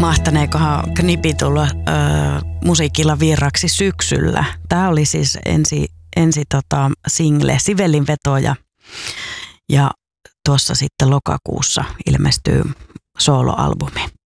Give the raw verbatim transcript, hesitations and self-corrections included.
mahtaneekohan knipi tulla ö, musiikilla virraksi syksyllä. Tämä oli siis ensi, ensi tota, single, Sibelin veto ja, ja tuossa sitten lokakuussa ilmestyy soloalbumi.